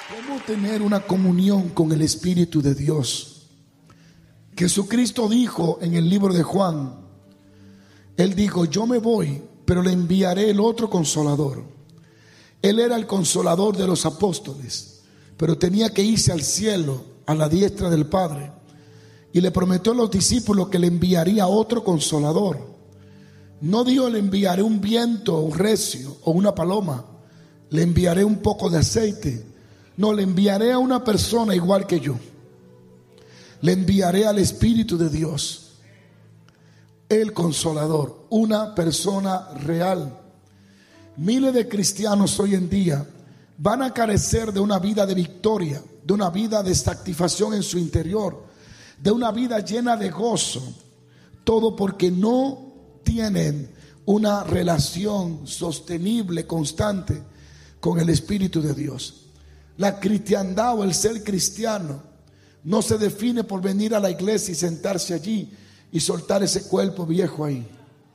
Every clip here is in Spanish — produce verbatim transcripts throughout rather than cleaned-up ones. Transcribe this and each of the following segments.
¿Cómo tener una comunión con el Espíritu de Dios? Jesucristo dijo en el libro de Juan, Él dijo, yo me voy, pero le enviaré el otro consolador. Él era el consolador de los apóstoles, pero tenía que irse al cielo, a la diestra del Padre. Y le prometió a los discípulos que le enviaría otro consolador. No dijo, le enviaré un viento, un recio o una paloma. Le enviaré un poco de aceite. No, le enviaré a una persona igual que yo. Le enviaré al Espíritu de Dios, el consolador, una persona real. Miles de cristianos hoy en día van a carecer de una vida de victoria, de una vida de satisfacción en su interior, de una vida llena de gozo, todo porque no tienen una relación sostenible, constante con el Espíritu de Dios. La cristiandad o el ser cristiano no se define por venir a la iglesia y sentarse allí y soltar ese cuerpo viejo ahí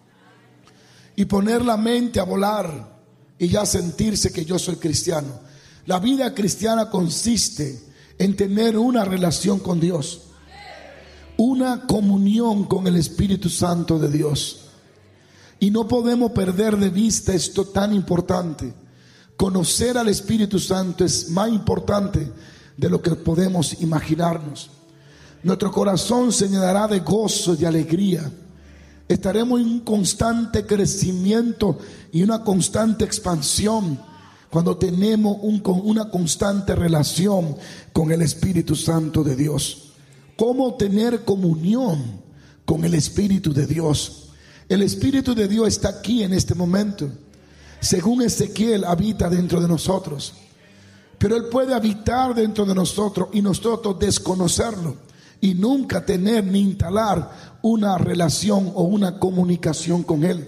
y poner la mente a volar y ya sentirse que yo soy cristiano. La vida cristiana consiste en tener una relación con Dios, una comunión con el Espíritu Santo de Dios. Y no podemos perder de vista esto tan importante. Conocer al Espíritu Santo es más importante de lo que podemos imaginarnos. Nuestro corazón se llenará de gozo y de alegría. Estaremos en un constante crecimiento y una constante expansión cuando tenemos un, una constante relación con el Espíritu Santo de Dios. ¿Cómo tener comunión con el Espíritu de Dios? El Espíritu de Dios está aquí en este momento. Según Ezequiel, habita dentro de nosotros. Pero Él puede habitar dentro de nosotros y nosotros desconocerlo y nunca tener ni instalar una relación o una comunicación con Él.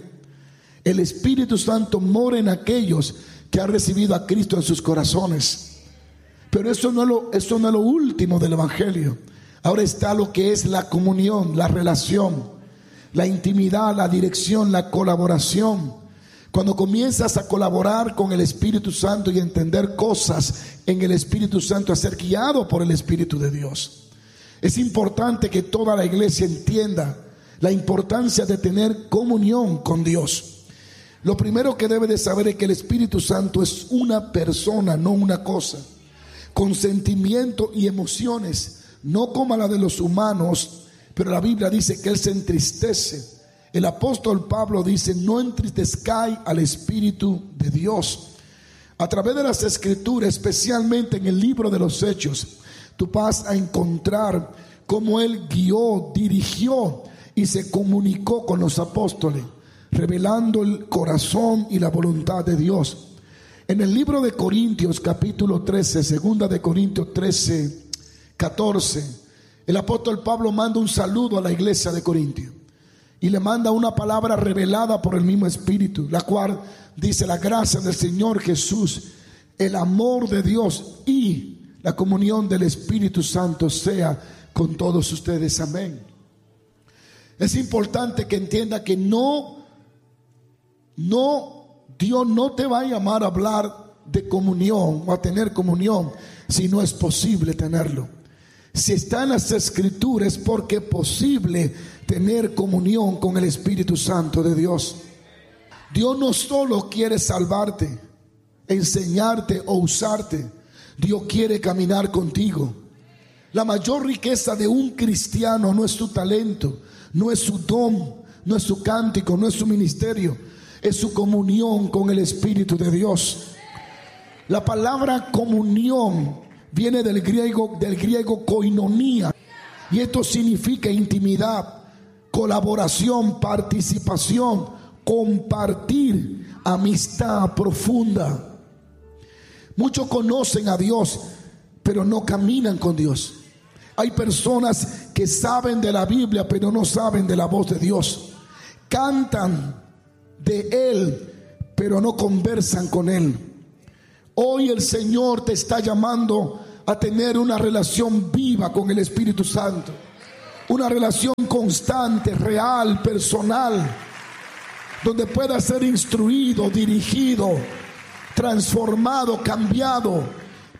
El Espíritu Santo mora en aquellos que han recibido a Cristo en sus corazones. Pero eso no es lo, eso no es lo último del Evangelio. Ahora está lo que es la comunión, la relación, la intimidad, la dirección, la colaboración. Cuando comienzas a colaborar con el Espíritu Santo y entender cosas en el Espíritu Santo, a ser guiado por el Espíritu de Dios. Es importante que toda la iglesia entienda la importancia de tener comunión con Dios. Lo primero que debe de saber es que el Espíritu Santo es una persona, no una cosa, con sentimientos y emociones, no como la de los humanos, pero la Biblia dice que Él se entristece. El apóstol Pablo dice, no entristezcáis al Espíritu de Dios. A través de las Escrituras, especialmente en el libro de los Hechos, tú vas a encontrar cómo Él guió, dirigió y se comunicó con los apóstoles, revelando el corazón y la voluntad de Dios. En el libro de Corintios, capítulo trece, segunda de Corintios trece, catorce, el apóstol Pablo manda un saludo a la iglesia de Corintios. Y le manda una palabra revelada por el mismo Espíritu, la cual dice: la gracia del Señor Jesús, el amor de Dios y la comunión del Espíritu Santo sea con todos ustedes. Amén. Es importante que entienda que no, no, Dios no te va a llamar a hablar de comunión o a tener comunión si no es posible tenerlo. Si está en las Escrituras es porque es posible tener comunión con el Espíritu Santo de Dios. Dios no solo quiere salvarte, enseñarte o usarte. Dios quiere caminar contigo. La mayor riqueza de un cristiano no es su talento, no es su don, no es su cántico, no es su ministerio, es su comunión con el Espíritu de Dios. La palabra comunión viene del griego, del griego koinonia, y esto significa intimidad, colaboración, participación, compartir, amistad profunda. Muchos conocen a Dios, pero no caminan con Dios. Hay personas que saben de la Biblia, pero no saben de la voz de Dios. Cantan de Él, pero no conversan con Él. Hoy el Señor te está llamando a tener una relación viva con el Espíritu Santo. Una relación constante, real, personal, donde pueda ser instruido, dirigido, transformado, cambiado,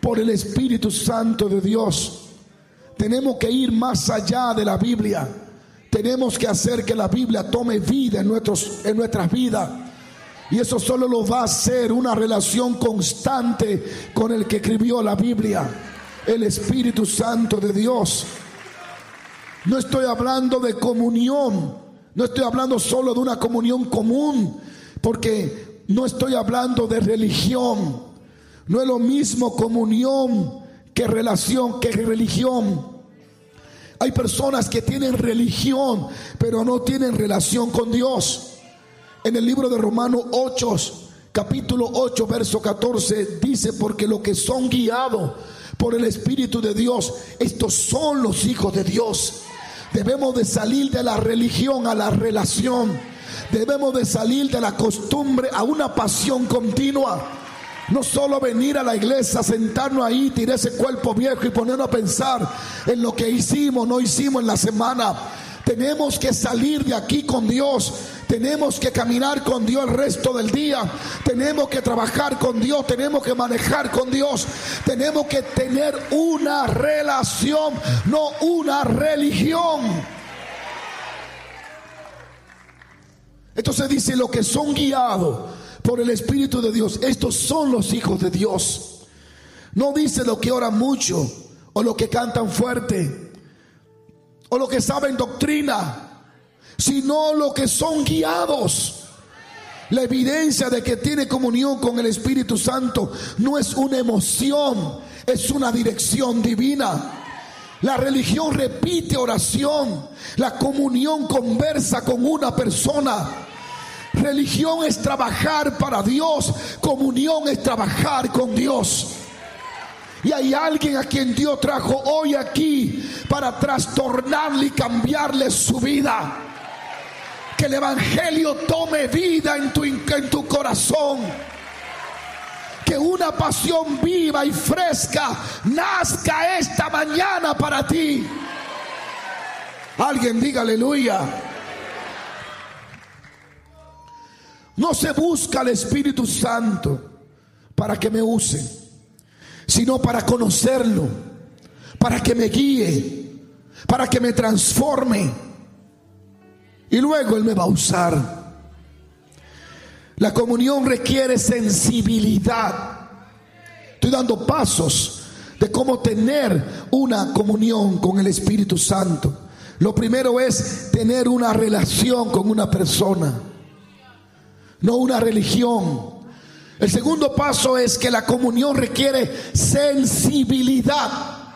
por el Espíritu Santo de Dios. Tenemos que ir más allá de la Biblia. Tenemos que hacer que la Biblia tome vida en, nuestros, en nuestras vidas. Y eso solo lo va a hacer una relación constante con el que escribió la Biblia, el Espíritu Santo de Dios. No estoy hablando de comunión, no estoy hablando solo de una comunión común, porque no estoy hablando de religión. No es lo mismo comunión que relación, que religión. Hay personas que tienen religión, pero no tienen relación con Dios. En el libro de Romanos ocho, capítulo ocho, verso catorce, dice: porque los que son guiados por el Espíritu de Dios, estos son los hijos de Dios. Debemos de salir de la religión a la relación. Debemos de salir de la costumbre a una pasión continua. No solo venir a la iglesia, sentarnos ahí, tirar ese cuerpo viejo y ponernos a pensar en lo que hicimos, no hicimos en la semana. Tenemos que salir de aquí con Dios. Tenemos que caminar con Dios el resto del día. Tenemos que trabajar con Dios. Tenemos que manejar con Dios. Tenemos que tener una relación, no una religión. Entonces dice: los que son guiados por el Espíritu de Dios, estos son los hijos de Dios. No dice los que oran mucho, o los que cantan fuerte, o los que saben doctrina, sino los que son guiados. La evidencia de que tiene comunión con el Espíritu Santo no es una emoción, es una dirección divina. La religión repite oración, la comunión conversa con una persona. Religión es trabajar para Dios, comunión es trabajar con Dios. Y hay alguien a quien Dios trajo hoy aquí para trastornarle y cambiarle su vida. Que el Evangelio tome vida en tu, en tu corazón. Que una pasión viva y fresca nazca esta mañana para ti. Alguien diga aleluya. No se busca al Espíritu Santo para que me use, sino para conocerlo, para que me guíe, para que me transforme, y luego Él me va a usar. La comunión requiere sensibilidad. Estoy dando pasos de cómo tener una comunión con el Espíritu Santo. Lo primero es tener una relación con una persona, no una religión. El segundo paso es que la comunión requiere sensibilidad.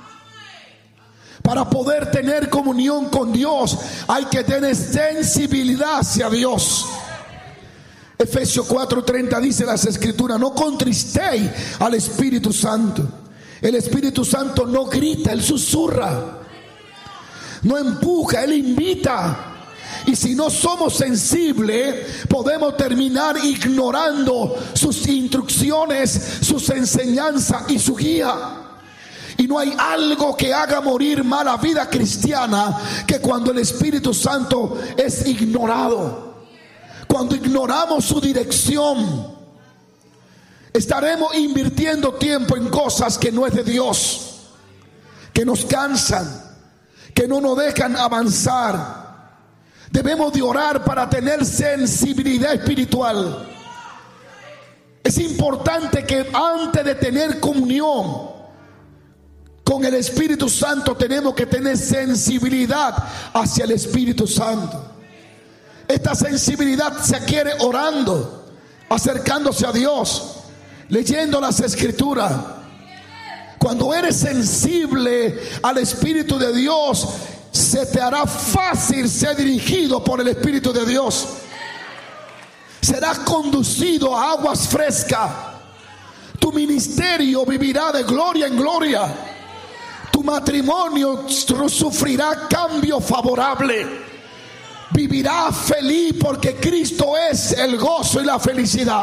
Para poder tener comunión con Dios hay que tener sensibilidad hacia Dios. Efesios cuatro treinta dice las Escrituras: no contristéis al Espíritu Santo. El Espíritu Santo no grita, Él susurra. No empuja, Él invita. Y si no somos sensibles, podemos terminar ignorando sus instrucciones, sus enseñanzas y su guía. Y no hay algo que haga morir más la vida cristiana que cuando el Espíritu Santo es ignorado. Cuando ignoramos su dirección, estaremos invirtiendo tiempo en cosas que no es de Dios, que nos cansan, que no nos dejan avanzar. Debemos de orar para tener sensibilidad espiritual. Es importante que antes de tener comunión con el Espíritu Santo tenemos que tener sensibilidad hacia el Espíritu Santo. Esta sensibilidad se adquiere orando, acercándose a Dios, leyendo las Escrituras. Cuando eres sensible al Espíritu de Dios, se te hará fácil ser dirigido por el Espíritu de Dios. Serás conducido a aguas frescas. Tu ministerio vivirá de gloria en gloria. Tu matrimonio sufrirá cambio favorable. Vivirá feliz porque Cristo es el gozo y la felicidad.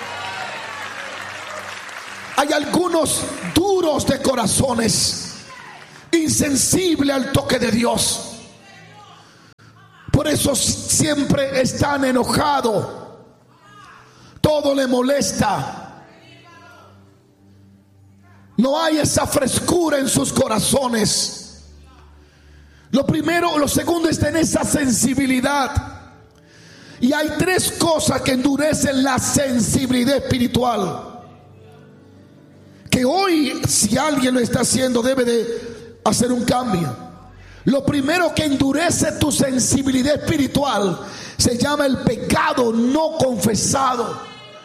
Hay algunos duros de corazones, insensibles al toque de Dios. Por eso siempre están enojados. Todo le molesta. No hay esa frescura en sus corazones. Lo primero, lo segundo es tener esa sensibilidad. Y hay tres cosas que endurecen la sensibilidad espiritual, que hoy, si alguien lo está haciendo, debe de hacer un cambio. Lo primero que endurece tu sensibilidad espiritual se llama el pecado no confesado.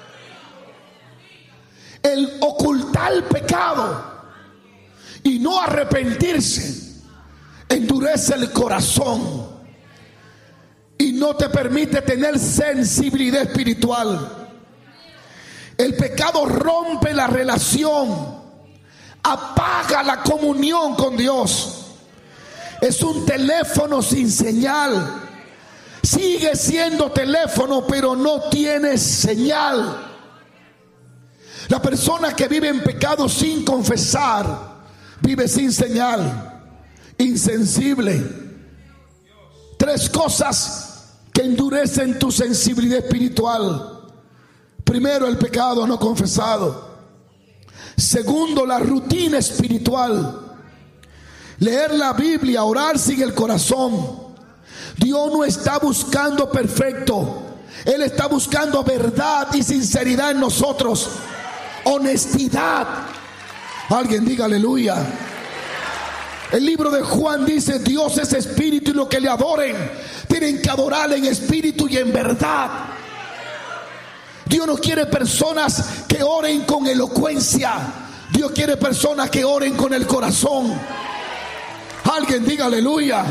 El ocultar el pecado y no arrepentirse endurece el corazón y no te permite tener sensibilidad espiritual. El pecado rompe la relación, apaga la comunión con Dios. Es un teléfono sin señal. Sigue siendo teléfono, pero no tiene señal. La persona que vive en pecado sin confesar vive sin señal, insensible. Tres cosas que endurecen tu sensibilidad espiritual. Primero, el pecado no confesado. Segundo, la rutina espiritual. Leer la Biblia, orar sin el corazón. Dios no está buscando perfecto. Él está buscando verdad y sinceridad en nosotros. Honestidad. Alguien diga aleluya. El libro de Juan dice: Dios es espíritu y los que le adoren tienen que adorarle en espíritu y en verdad. Dios no quiere personas que oren con elocuencia. Dios quiere personas que oren con el corazón. Alguien diga aleluya.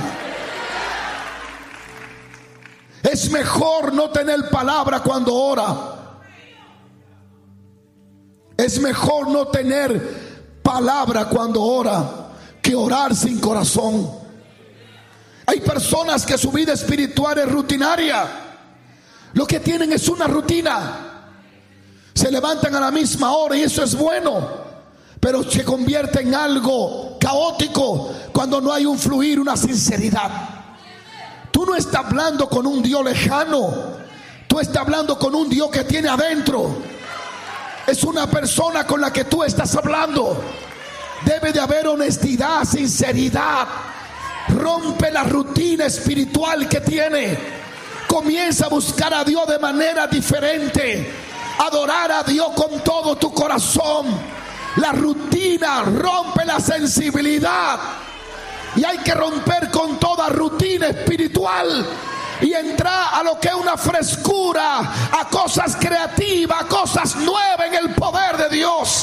Es mejor no tener palabra cuando ora. Es mejor no tener palabra cuando ora que orar sin corazón. Hay personas que su vida espiritual es rutinaria. Lo que tienen es una rutina. Se levantan a la misma hora y eso es bueno, pero se convierte en algo caótico cuando no hay un fluir, una sinceridad. Tú no estás hablando con un Dios lejano. Tú estás hablando con un Dios que tiene adentro. Es una persona con la que tú estás hablando. Debe de haber honestidad, sinceridad. Rompe la rutina espiritual que tiene. Comienza a buscar a Dios de manera diferente. Adorar a Dios con todo tu corazón. La rutina rompe la sensibilidad. Y hay que romper con toda rutina espiritual y entrar a lo que es una frescura, a cosas creativas, a cosas nuevas en el poder de Dios.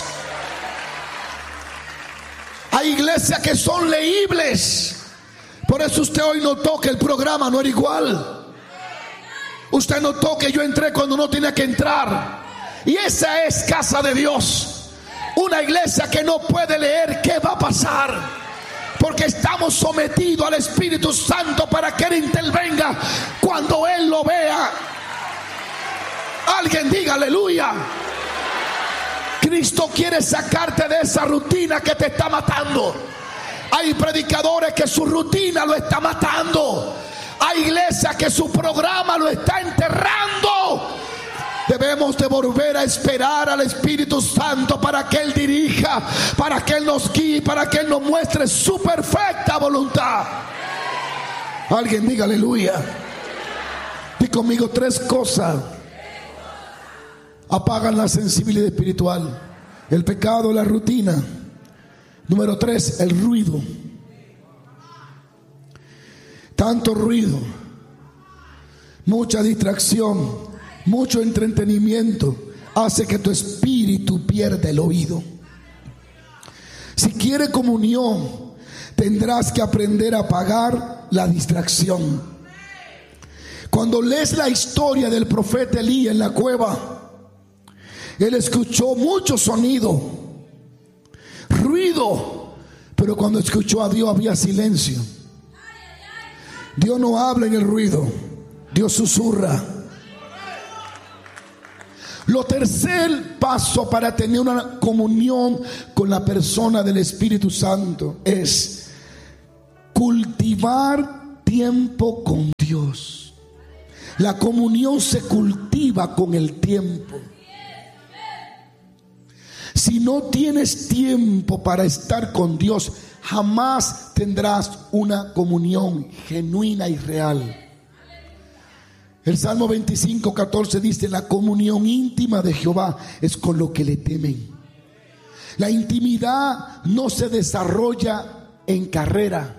Hay iglesias que son leíbles. Por eso usted hoy notó que el programa no era igual. Usted notó que yo entré cuando no tenía que entrar. Y esa es casa de Dios. Una iglesia que no puede leer qué va a pasar, porque estamos sometidos al Espíritu Santo para que Él intervenga cuando Él lo vea. Alguien diga aleluya. Cristo quiere sacarte de esa rutina que te está matando. Hay predicadores que su rutina lo está matando. Hay iglesias que su programa lo está enterrando. Debemos de volver a esperar al Espíritu Santo para que Él dirija, para que Él nos guíe, para que Él nos muestre su perfecta voluntad. Alguien diga aleluya. Di conmigo: tres cosas apagan la sensibilidad espiritual: el pecado, la rutina. Número tres, el ruido. Tanto ruido, mucha distracción, mucho entretenimiento hace que tu espíritu pierda el oído. Si quieres comunión, tendrás que aprender a apagar la distracción. Cuando lees la historia del profeta Elías en la cueva, él escuchó mucho sonido, ruido, pero cuando escuchó a Dios había silencio. Dios no habla en el ruido, Dios susurra. Lo tercer paso para tener una comunión con la persona del Espíritu Santo es cultivar tiempo con Dios. La comunión se cultiva con el tiempo. Si no tienes tiempo para estar con Dios, jamás tendrás una comunión genuina y real. El Salmo veinticinco, catorce dice: la comunión íntima de Jehová es con lo que le temen. La intimidad no se desarrolla en carrera.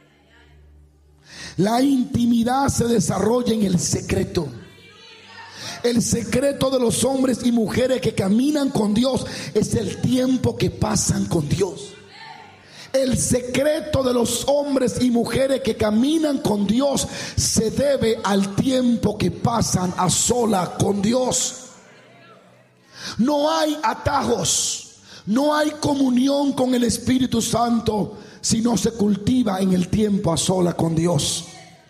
La intimidad se desarrolla en el secreto. El secreto de los hombres y mujeres que caminan con Dios es el tiempo que pasan con Dios. El secreto de los hombres y mujeres que caminan con Dios se debe al tiempo que pasan a sola con Dios. No hay atajos, no hay comunión con el Espíritu Santo si no se cultiva en el tiempo a sola con Dios.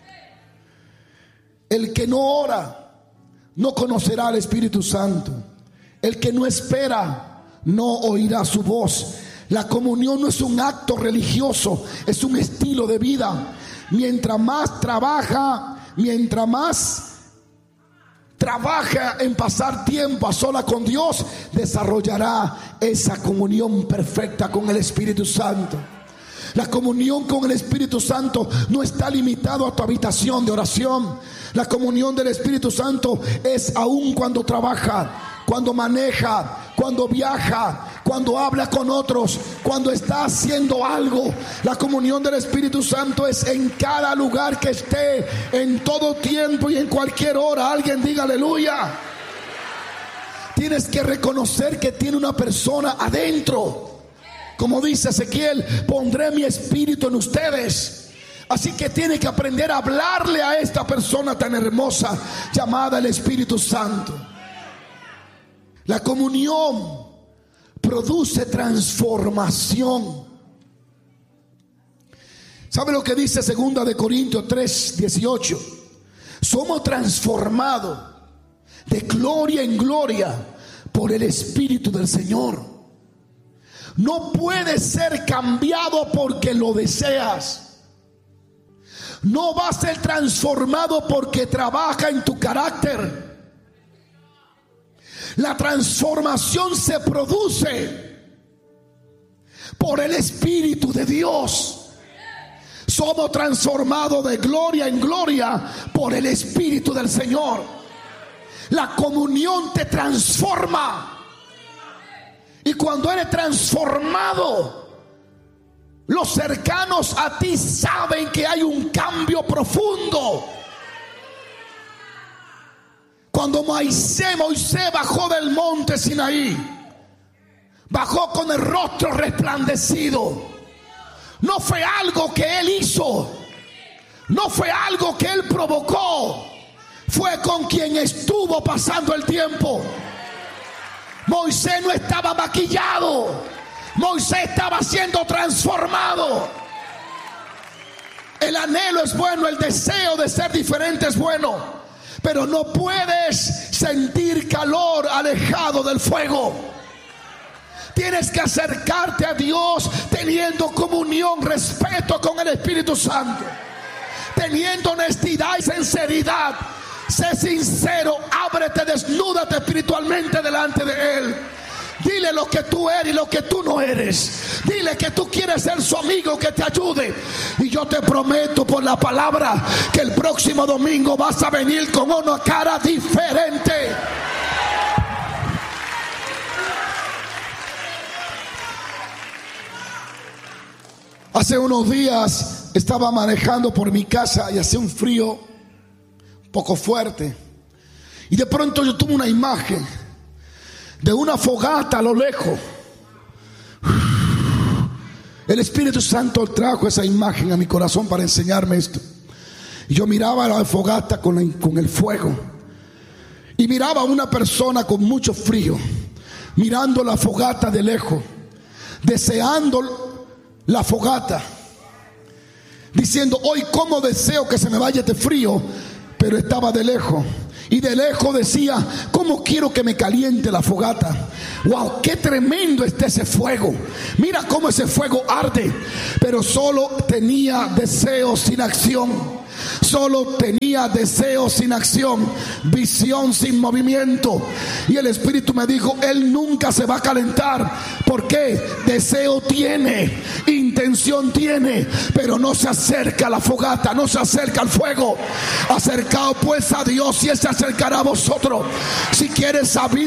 El que no ora no conocerá al Espíritu Santo. El que no espera no oirá su voz. La comunión no es un acto religioso, es un estilo de vida. Mientras más trabaja, mientras más trabaja en pasar tiempo a sola con Dios, desarrollará esa comunión perfecta con el Espíritu Santo. La comunión con el Espíritu Santo no está limitado a tu habitación de oración. La comunión del Espíritu Santo es aún cuando trabaja, cuando maneja, cuando viaja, cuando habla con otros, cuando está haciendo algo. La comunión del Espíritu Santo es en cada lugar que esté, en todo tiempo y en cualquier hora. Alguien diga aleluya. Tienes que reconocer que tiene una persona adentro. Como dice Ezequiel, pondré mi espíritu en ustedes. Así que tiene que aprender a hablarle a esta persona tan hermosa llamada el Espíritu Santo. La comunión produce transformación. ¿Sabe lo que dice segunda de Corintios tres, dieciocho? Somos transformados de gloria en gloria por el Espíritu del Señor. No puedes ser cambiado porque lo deseas. No va a ser transformado porque trabaja en tu carácter. La transformación se produce por el Espíritu de Dios. Somos transformados de gloria en gloria por el Espíritu del Señor. La comunión te transforma. Y cuando eres transformado, los cercanos a ti saben que hay un cambio profundo. Cuando Moisés, Moisés bajó del monte Sinaí, bajó con el rostro resplandecido. No fue algo que él hizo, no fue algo que él provocó, fue con quien estuvo pasando el tiempo. Moisés no estaba maquillado, Moisés estaba siendo transformado. El anhelo es bueno, el deseo de ser diferente es bueno, pero no puedes sentir calor alejado del fuego. Tienes que acercarte a Dios teniendo comunión, respeto con el Espíritu Santo, teniendo honestidad y sinceridad. Sé sincero, ábrete, desnúdate espiritualmente delante de Él. Dile lo que tú eres y lo que tú no eres. Dile que tú quieres ser su amigo, que te ayude. Y yo te prometo por la palabra que el próximo domingo vas a venir con una cara diferente. Hace unos días estaba manejando por mi casa y hacía un frío poco fuerte, y de pronto yo tuve una imagen de una fogata a lo lejos. El Espíritu Santo trajo esa imagen a mi corazón para enseñarme esto. Y yo miraba la fogata con, la, con el fuego, y miraba a una persona con mucho frío mirando la fogata de lejos, deseando la fogata, diciendo: hoy cómo deseo que se me vaya este frío. Pero estaba de lejos, y de lejos decía: ¿cómo quiero que me caliente la fogata? Wow, qué tremendo está ese fuego. Mira cómo ese fuego arde. Pero solo tenía deseos sin acción. Solo tenía deseo sin acción, visión sin movimiento. Y el Espíritu me dijo, él nunca se va a calentar. ¿Por qué? Deseo tiene, intención tiene, pero no se acerca a la fogata, no se acerca al fuego. Acercaos pues a Dios y Él se acercará a vosotros. Si quieres sabiduría